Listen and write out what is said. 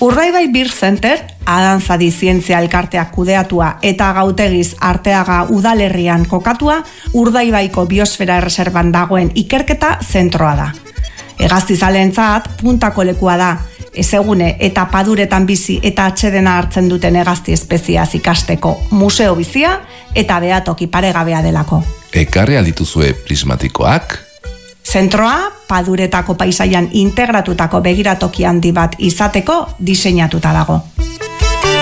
Urdaibai Beer Center, Adantzadi Zientzia Elkarteak kudeatua eta Gautegiz Arteaga udalerrian kokatua, Urdaibaiko biosfera erreserban dagoen ikerketa zentroa da. Hegaztizaleentzat puntako lekua da, ezegune eta paduretan bizi eta atsedena hartzen duten hegazti espeziaz ikasteko museo bizia eta behatoki paregabea delako. Ekarri aldituzue prismatikoak? Zentroa, paduretako paisaian integratutako begiratoki handi bat izateko diseinatuta dago.